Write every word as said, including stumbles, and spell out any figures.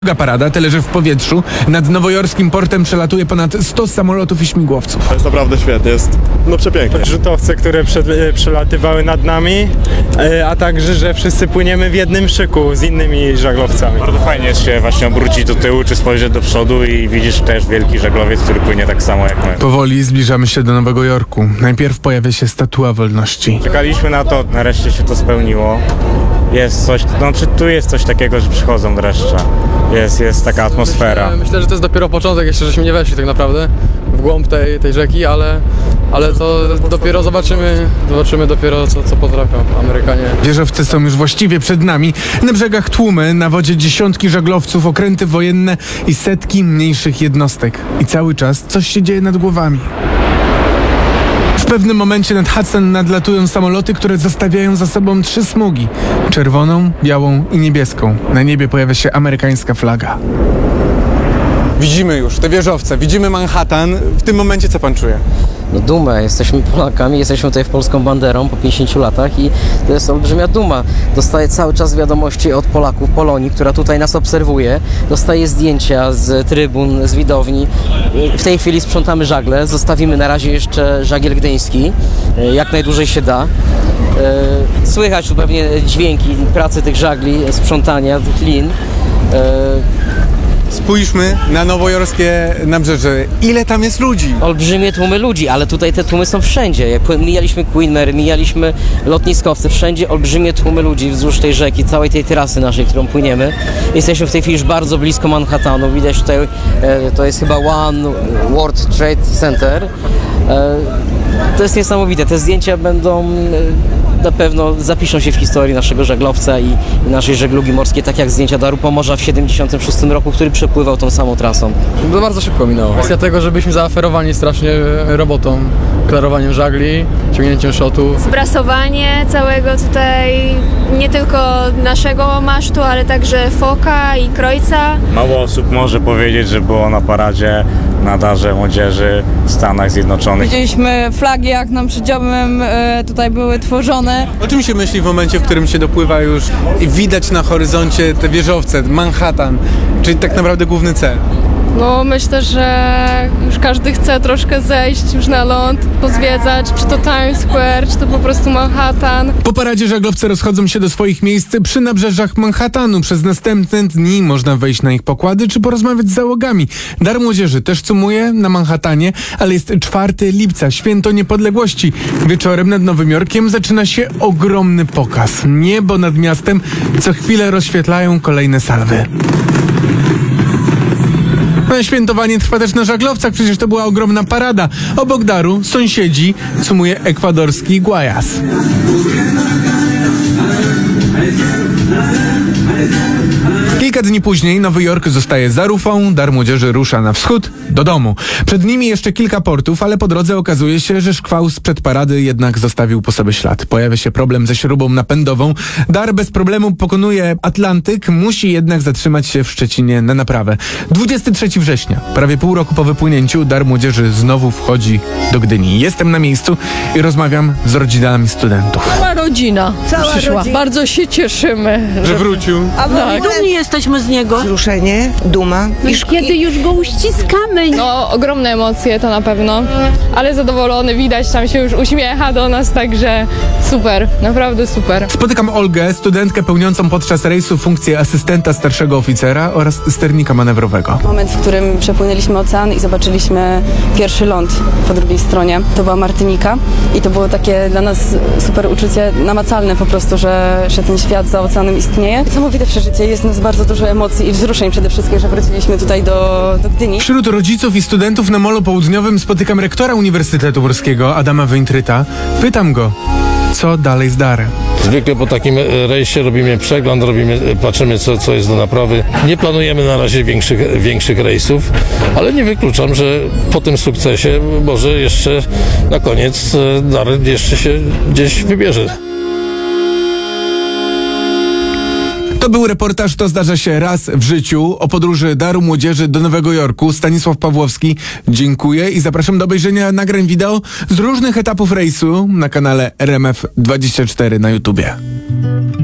Druga parada, tyle że w powietrzu. Nad nowojorskim portem przelatuje ponad sto samolotów i śmigłowców. To jest naprawdę świetnie, jest no przepięknie. Rzutowce, które przed, przelatywały nad nami, a także, że wszyscy płyniemy w jednym szyku z innymi żaglowcami. Bardzo fajnie jest się właśnie obrócić do tyłu, czy spojrzeć do przodu i widzisz też wielki żaglowiec, który płynie tak samo jak my. Powoli zbliżamy się do Nowego Jorku. Najpierw pojawia się Statua Wolności. Czekaliśmy na to, nareszcie się to spełniło. Jest coś, no czy tu jest coś takiego, że przychodzą dreszcze. Jest, jest taka atmosfera. Myślę, myślę, że to jest dopiero początek, jeszcze żeśmy nie weszli tak naprawdę w głąb tej, tej rzeki, ale, ale to dopiero zobaczymy, zobaczymy dopiero co, co potrafią Amerykanie. Wieżowce są już właściwie przed nami. Na brzegach tłumy, na wodzie dziesiątki żaglowców, okręty wojenne i setki mniejszych jednostek. I cały czas coś się dzieje nad głowami. W pewnym momencie nad Hudson nadlatują samoloty, które zostawiają za sobą trzy smugi. Czerwoną, białą i niebieską. Na niebie pojawia się amerykańska flaga. Widzimy już te wieżowce, widzimy Manhattan. W tym momencie co pan czuje? No dumę, jesteśmy Polakami, jesteśmy tutaj w polską banderą po pięćdziesięciu latach i to jest olbrzymia duma. Dostaję cały czas wiadomości od Polaków, Polonii, która tutaj nas obserwuje. Dostaję zdjęcia z trybun, z widowni. W tej chwili sprzątamy żagle, zostawimy na razie jeszcze żagiel gdyński, jak najdłużej się da. Słychać tu pewnie dźwięki pracy tych żagli, sprzątania tych lin. Spójrzmy na nowojorskie nabrzeże. Ile tam jest ludzi? Olbrzymie tłumy ludzi, ale tutaj te tłumy są wszędzie. Jak mijaliśmy Queen Mary, mijaliśmy lotniskowce, wszędzie olbrzymie tłumy ludzi wzdłuż tej rzeki, całej tej trasy naszej, którą płyniemy. Jesteśmy w tej chwili już bardzo blisko Manhattanu. Widać tutaj, e, to jest chyba One World Trade Center. E, to jest niesamowite. Te zdjęcia będą... E, na pewno zapiszą się w historii naszego żaglowca i, i naszej żeglugi morskiej, tak jak zdjęcia Daru Pomorza w siedemdziesiątym szóstym roku, który przepływał tą samą trasą. To bardzo szybko minęło. Kwestia tego, że byliśmy zaaferowani strasznie robotą, klarowaniem żagli, ciągnięciem szotów. Zbrasowanie całego tutaj, nie tylko naszego masztu, ale także foka i krojca. Mało osób może powiedzieć, że było na paradzie na Darze Młodzieży w Stanach Zjednoczonych. Widzieliśmy flagi, jak nam przedziałem e, tutaj były tworzone. O czym się myśli w momencie, w którym się dopływa już i widać na horyzoncie te wieżowce, Manhattan, czyli tak naprawdę główny cel? No myślę, że już każdy chce troszkę zejść już na ląd, pozwiedzać, czy to Times Square, czy to po prostu Manhattan. Po paradzie żaglowce rozchodzą się do swoich miejsc przy nabrzeżach Manhattanu. Przez następne dni można wejść na ich pokłady czy porozmawiać z załogami. Dar Młodzieży też cumuje na Manhattanie, ale jest czwartego lipca, święto niepodległości. Wieczorem nad Nowym Jorkiem zaczyna się ogromny pokaz. Niebo nad miastem co chwilę rozświetlają kolejne salwy. No, świętowanie trwa też na żaglowcach, przecież to była ogromna parada. Obok Daru sąsiedzi cumuje ekwadorski Guayas. Kilka dni później Nowy Jork zostaje za rufą, Dar Młodzieży rusza na wschód, do domu. Przed nimi jeszcze kilka portów, ale po drodze okazuje się, że szkwał sprzed parady jednak zostawił po sobie ślad. Pojawia się problem ze śrubą napędową. Dar bez problemu pokonuje Atlantyk, musi jednak zatrzymać się w Szczecinie na naprawę. dwudziestego trzeciego września, prawie pół roku po wypłynięciu, Dar Młodzieży znowu wchodzi do Gdyni. Jestem na miejscu i rozmawiam z rodzinami studentów. Cała rodzina Cała przyszła. rodzina. Bardzo się cieszymy. Że wrócił. A my Tak. dumni jesteśmy z niego. Wzruszenie, duma. I szk- Kiedy już go uściskamy. No, ogromne emocje to na pewno, ale zadowolony, widać, tam się już uśmiecha do nas, także super, naprawdę super. Spotykam Olgę, studentkę pełniącą podczas rejsu funkcję asystenta starszego oficera oraz sternika manewrowego. Moment, w którym przepłynęliśmy ocean i zobaczyliśmy pierwszy ląd po drugiej stronie. To była Martynika i to było takie dla nas super uczucie namacalne po prostu, że, że ten świat za oceanem istnieje. Niesamowite przeżycie, jest nas bardzo dużo emocji i wzruszeń przede wszystkim, że wróciliśmy tutaj do, do Gdyni. Wśród rodziców i studentów na Molu Południowym spotykam rektora Uniwersytetu Morskiego, Adama Wejntryta. Pytam go, co dalej z Darem. Zwykle po takim rejsie robimy przegląd, robimy, patrzymy co, co jest do naprawy. Nie planujemy na razie większych, większych rejsów, ale nie wykluczam, że po tym sukcesie może jeszcze na koniec Dar jeszcze się gdzieś wybierze. To był reportaż To zdarza się raz w życiu o podróży Daru Młodzieży do Nowego Jorku. Stanisław Pawłowski, dziękuję i zapraszam do obejrzenia nagrań wideo z różnych etapów rejsu na kanale R M F dwadzieścia cztery na YouTubie.